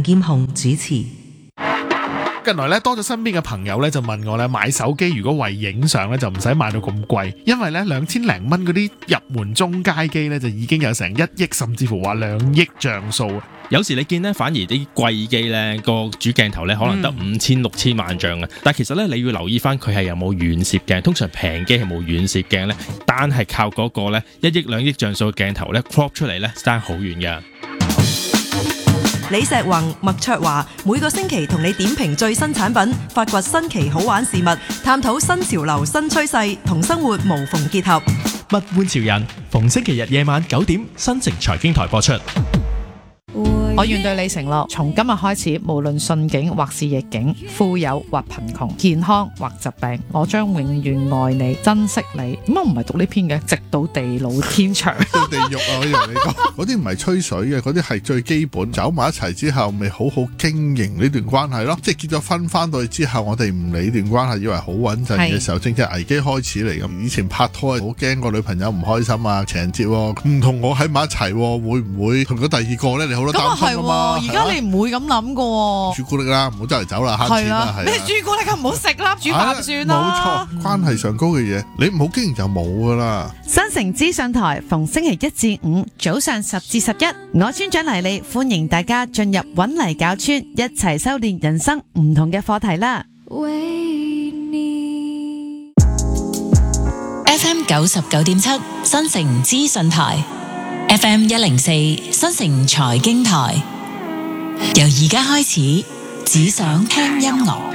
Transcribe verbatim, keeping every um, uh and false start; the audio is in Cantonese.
劍虹主持。 近來咧多咗身邊嘅朋友咧就問我咧買手機如果為影相咧就唔使買到咁貴，因為咧兩千零蚊嗰啲入門中階機咧就已經有成一億甚至乎話兩億像素。 有時你見咧反而啲貴機咧個主鏡頭咧可能得五千六千萬像嘅，但係其實咧你要留意翻佢係有冇遠攝鏡，通常平機係冇遠攝鏡咧，單係靠嗰個咧一億兩億像素嘅鏡頭咧 crop 出嚟咧爭好遠㗎。 李石宏、麥卓華每個星期同你點評最新產品，發掘新奇好玩事物，探討新潮流新趨勢，同生活無縫結合。 物玩潮人，逢星期日夜晚九點，新城財經台播出。 我願對你承諾，從今日開始，無論順境或是逆境，富有或貧窮，健康或疾病，我將永遠愛你、珍惜你。點解唔係讀呢篇嘅？直到地老天長。 到地獄啊！我以為你講嗰啲唔係吹水嘅，嗰啲係最基本。走埋一齊之後，咪好好經營呢段關係咯。即係結咗婚翻到去之後，我哋唔理段關係，以為好穩陣嘅時候，正正危機開始嚟咁。以前拍拖好驚個女朋友唔開心啊，情人節唔同我喺埋一齊，會唔會同咗第二個咧？你好多擔心。 係而家你唔會咁諗噶， 朱古力啦，唔好周圍走啦，慳錢啦，係咩朱古力咁唔好食啦，煮飯算啦。 冇錯，關係上高嘅嘢，你唔好經營就冇噶啦。 新城資訊台逢星期一至五早上十至十一，我村長黎利歡迎大家進入搵泥搞村，一齊修煉人生唔同嘅課題啦。 F M 九十九點七新城資訊台。F M 一零四新城財經台，由而家開始，只想聽音樂。